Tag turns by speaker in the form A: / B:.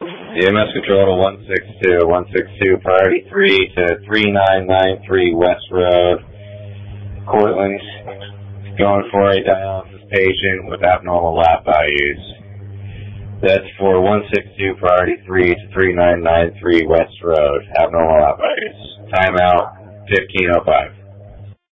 A: EMS control to 162, priority 3 to 3993 West Road, Cortland, going for a dialysis patient with abnormal lab values. That's for 162, priority 3 to 3993 West Road, abnormal lab values. Timeout 15:05.